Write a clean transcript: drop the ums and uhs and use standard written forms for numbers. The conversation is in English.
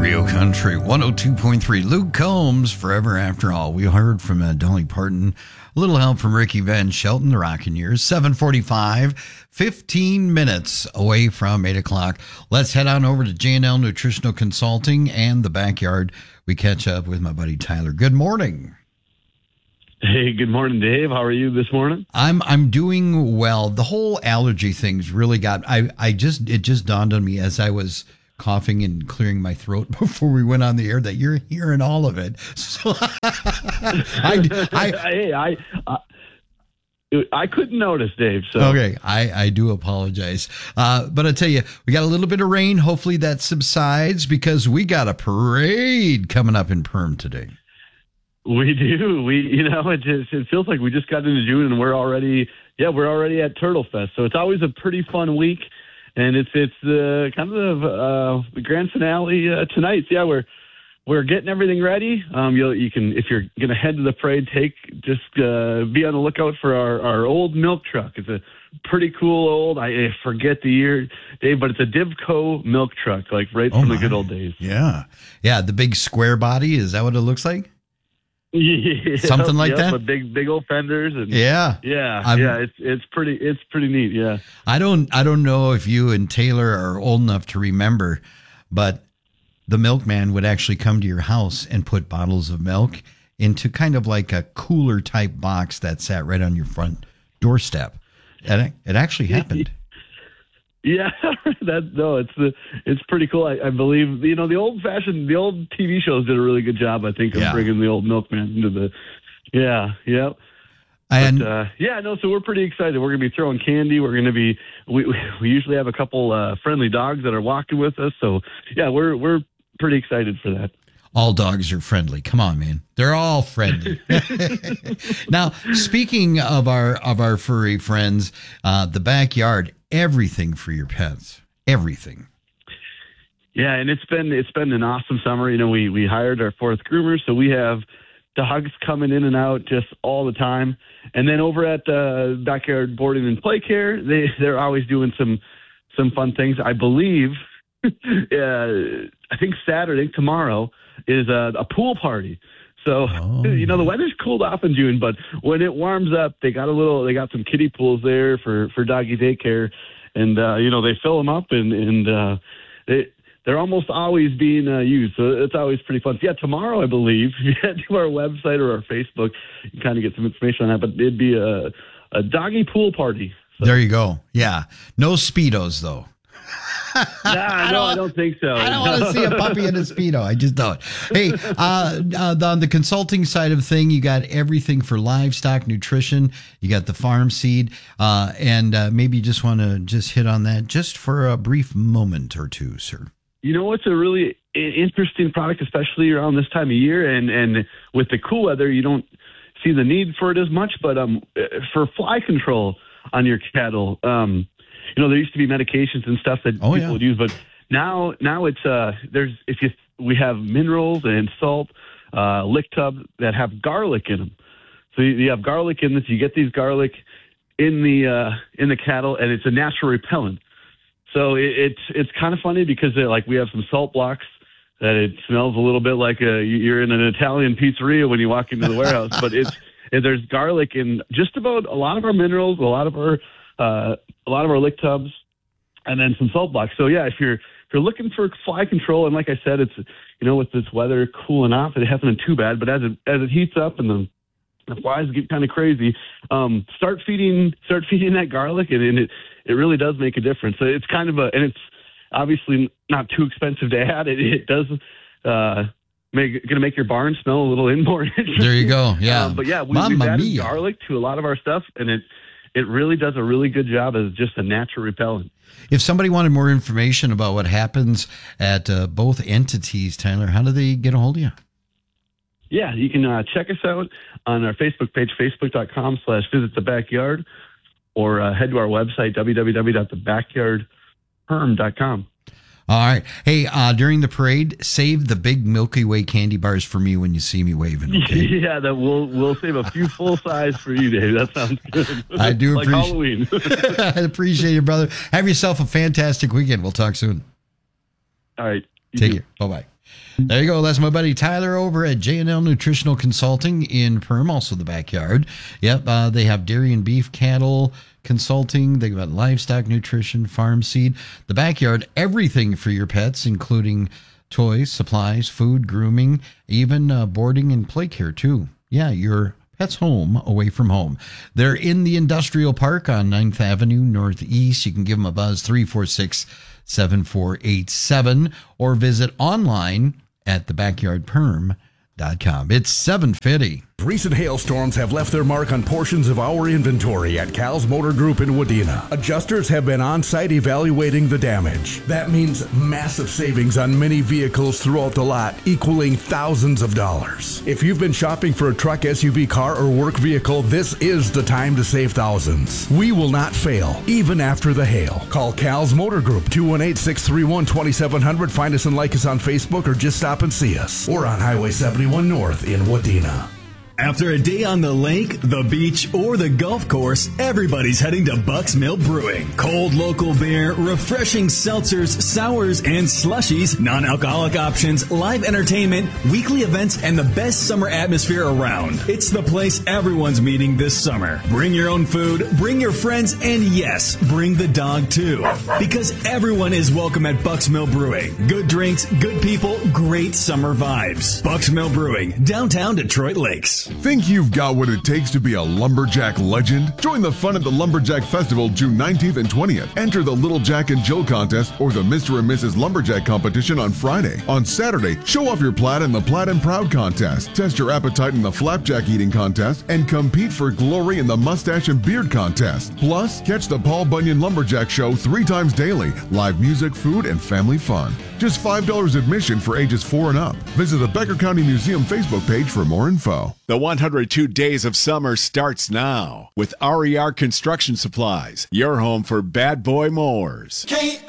Real Country 102.3. Luke Combs, Forever After All. We heard from Dolly Parton. A little help from Ricky Van Shelton, The Rockin' Years. 7:45, 15 minutes away from 8 o'clock. Let's head on over to J&L Nutritional Consulting and the Backyard. We catch up with my buddy Tyler. Good morning. Hey, good morning, Dave. How are you this morning? I'm doing well. The whole allergy thing's really got. It just dawned on me as I was coughing and clearing my throat before we went on the air that you're hearing all of it. So I couldn't notice, Dave. So okay, I do apologize. But I tell you, we got a little bit of rain. Hopefully that subsides because we got a parade coming up in Perm today. We do. It feels like we just got into June and we're already at Turtle Fest. So it's always a pretty fun week. And it's kind of the grand finale tonight. So yeah, we're getting everything ready. You can, if you're going to head to the parade, be on the lookout for our old milk truck. It's a pretty cool old. I forget the year, Dave, but it's a Divco milk truck, like from the good old days. Yeah, the big square body. Is that what it looks like? Yeah, something like that. With big old fenders and yeah. It's pretty neat. Yeah. I don't know if you and Taylor are old enough to remember, but the milkman would actually come to your house and put bottles of milk into kind of like a cooler type box that sat right on your front doorstep. And it actually happened. Yeah, it's pretty cool. I believe the old TV shows did a really good job. I think of bringing the old milkman into the And so we're pretty excited. We're gonna be throwing candy. We're gonna be we usually have a couple friendly dogs that are walking with us. So yeah, we're pretty excited for that. All dogs are friendly. Come on, man. They're all friendly. Now, speaking of our furry friends, the Backyard, everything for your pets. Everything. Yeah, and it's been an awesome summer. We hired our fourth groomer, so we have dogs coming in and out just all the time. And then over at Backyard Boarding and Play Care, they're always doing some fun things. I believe I think Saturday, tomorrow, is a pool party. So, the weather's cooled off in June, but when it warms up, they got some kiddie pools there for doggy daycare. And, they fill them up and they're almost always being used. So it's always pretty fun. So yeah, tomorrow, I believe, if you head to our website or our Facebook, you can kind of get some information on that, but it'd be a doggy pool party. So. There you go. Yeah. No Speedos, though. I don't think so. I don't want to see a puppy in a Speedo. I just don't. Hey, on the consulting side of the thing, you got everything for livestock nutrition. You got the farm seed, and maybe you just want to just hit on that just for a brief moment or two, sir. It's a really interesting product, especially around this time of year, and with the cool weather, you don't see the need for it as much. But for fly control on your cattle, there used to be medications and stuff that people would use, but now it's we have minerals and salt lick tubs that have garlic in them. So you have garlic in this. You get these garlic in the cattle, and it's a natural repellent. So it's kind of funny because we have some salt blocks that it smells a little bit like you're in an Italian pizzeria when you walk into the warehouse, but there's garlic in just about a lot of our minerals, a lot of our lick tubs, and then some salt blocks. So yeah, if you're looking for fly control, and like I said, it's with this weather cooling off, it hasn't been too bad. But as it heats up and the flies get kind of crazy, start feeding that garlic, and it really does make a difference. So it's kind of and it's obviously not too expensive to add. It does going to make your barn smell a little more interesting. There you go. Yeah, but yeah, we've added garlic to a lot of our stuff, and it really does a really good job as just a natural repellent. If somebody wanted more information about what happens at both entities, Tyler, how do they get a hold of you? Yeah, you can check us out on our Facebook page, facebook.com/visitthebackyard, or head to our website, www.thebackyardperm.com. All right. Hey, during the parade, save the big Milky Way candy bars for me when you see me waving, okay? Yeah, we'll save a few full size for you, Dave. That sounds good. I do like Halloween. I appreciate it, brother. Have yourself a fantastic weekend. We'll talk soon. All right. Take care. Bye-bye. There you go. That's my buddy Tyler over at J&L Nutritional Consulting in Perm, also the backyard. Yep, they have dairy and beef cattle consulting. They've got livestock nutrition, farm seed, the backyard, everything for your pets, including toys, supplies, food, grooming, even boarding and play care too. Yeah, your pet's home away from home. They're in the industrial park on 9th Avenue Northeast. You can give them a buzz, 346-7487, or visit online at thebackyardperm.com. It's 7:50. Recent hailstorms have left their mark on portions of our inventory at Cal's Motor Group in Wadena. Adjusters have been on site evaluating the damage. That means massive savings on many vehicles throughout the lot, equaling thousands of dollars. If you've been shopping for a truck, SUV, car, or work vehicle, this is the time to save thousands. We will not fail, even after the hail. Call Cal's Motor Group, 218-631-2700. Find us and like us on Facebook, or just stop and see us. Or on Highway 71 North in Wadena. After a day on the lake, the beach, or the golf course, everybody's heading to Buck's Mill Brewing. Cold local beer, refreshing seltzers, sours, and slushies, non-alcoholic options, live entertainment, weekly events, and the best summer atmosphere around. It's the place everyone's meeting this summer. Bring your own food, bring your friends, and yes, bring the dog too. Because everyone is welcome at Buck's Mill Brewing. Good drinks, good people, great summer vibes. Buck's Mill Brewing, downtown Detroit Lakes. Think you've got what it takes to be a lumberjack legend? Join the fun at the Lumberjack Festival June 19th and 20th. Enter the Little Jack and Jill contest or the Mr. and Mrs. Lumberjack competition on Friday. On Saturday, show off your plaid in the Plaid and Proud contest. Test your appetite in the Flapjack eating contest and compete for glory in the Mustache and Beard contest. Plus, catch the Paul Bunyan Lumberjack Show 3 times daily. Live music, food, and family fun. Just $5 admission for ages 4 and up. Visit the Becker County Museum Facebook page for more info. The 102 Days of Summer starts now with RER Construction Supplies, your home for bad boy mowers.